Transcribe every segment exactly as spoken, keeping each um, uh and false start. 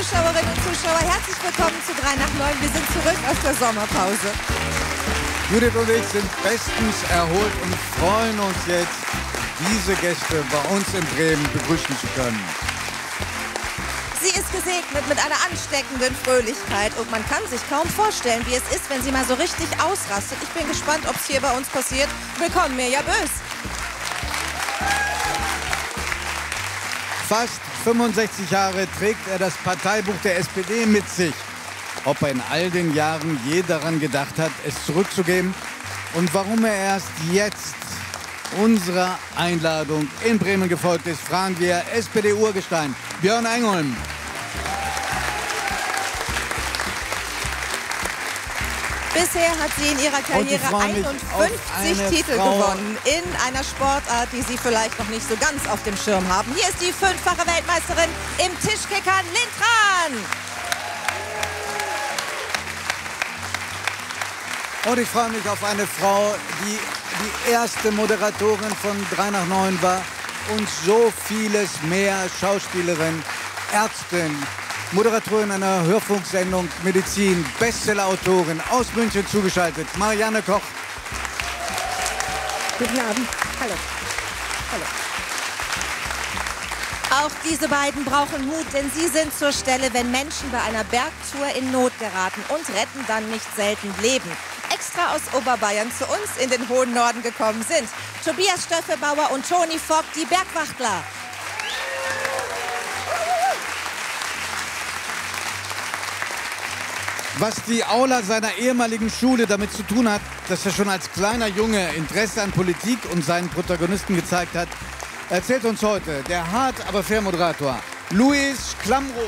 Zuschauerinnen und Zuschauer, herzlich willkommen zu drei nach neun. Wir sind zurück aus der Sommerpause. Judith und ich sind bestens erholt und freuen uns jetzt, diese Gäste bei uns in Bremen begrüßen zu können. Sie ist gesegnet mit einer ansteckenden Fröhlichkeit und man kann sich kaum vorstellen, wie es ist, wenn sie mal so richtig ausrastet. Ich bin gespannt, ob es hier bei uns passiert. Willkommen, Mirja Bös. Fast fünfundsechzig Jahre trägt er das Parteibuch der S P D mit sich. Ob er in all den Jahren je daran gedacht hat, es zurückzugeben und warum er erst jetzt unserer Einladung in Bremen gefolgt ist, fragen wir S P D-Urgestein Björn Engholm. Bisher hat sie in ihrer Karriere einundfünfzig Titel Frau gewonnen in einer Sportart, die Sie vielleicht noch nicht so ganz auf dem Schirm haben. Hier ist die fünffache Weltmeisterin im Tischkickern, Lynn Tran. Und ich freue mich auf eine Frau, die die erste Moderatorin von drei nach neun war und so vieles mehr. Schauspielerin, Ärztin, Moderatorin einer Hörfunksendung Medizin, Bestsellerautorin, aus München zugeschaltet, Marianne Koch. Guten Abend. Hallo. Hallo. Auch diese beiden brauchen Mut, denn sie sind zur Stelle, wenn Menschen bei einer Bergtour in Not geraten und retten dann nicht selten Leben. Extra aus Oberbayern zu uns in den hohen Norden gekommen sind Tobias Stöffelbauer und Toni Vogt, die Bergwachtler. Was die Aula seiner ehemaligen Schule damit zu tun hat, dass er schon als kleiner Junge Interesse an Politik und seinen Protagonisten gezeigt hat, erzählt uns heute der hart, aber fair Moderator Luis Klamroth.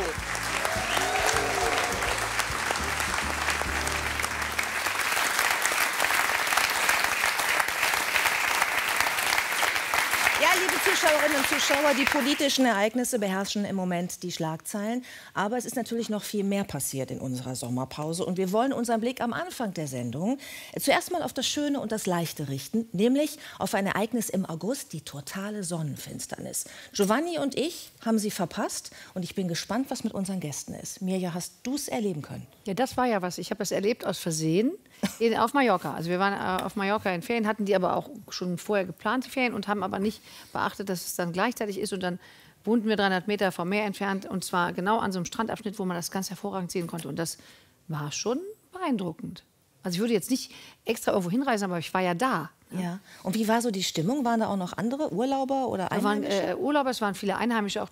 Ja, liebe Zuschauerinnen und Zuschauer, die politischen Ereignisse beherrschen im Moment die Schlagzeilen. Aber es ist natürlich noch viel mehr passiert in unserer Sommerpause. Und wir wollen unseren Blick am Anfang der Sendung zuerst mal auf das Schöne und das Leichte richten, nämlich auf ein Ereignis im August, die totale Sonnenfinsternis. Giovanni und ich haben sie verpasst und ich bin gespannt, was mit unseren Gästen ist. Mirja, hast du es erleben können? Ja, das war ja was. Ich habe das erlebt aus Versehen in, auf Mallorca. Also wir waren äh, auf Mallorca in Ferien, hatten die aber auch schon vorher geplante Ferien und haben aber nicht beachtet, dass es dann gleichzeitig ist. Und dann wohnten wir dreihundert Meter vom Meer entfernt und zwar genau an so einem Strandabschnitt, wo man das ganz hervorragend sehen konnte. Und das war schon beeindruckend. Also ich würde jetzt nicht extra irgendwo hinreisen, aber ich war ja da. Ja. Und wie war so die Stimmung? Waren da auch noch andere Urlauber oder Da waren Einheimische? äh, Urlauber, es waren viele Einheimische auch